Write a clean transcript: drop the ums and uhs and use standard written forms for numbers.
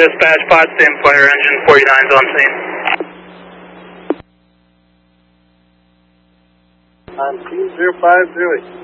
Dispatch, Potsdam Fire Engine 49's on scene. On 2050.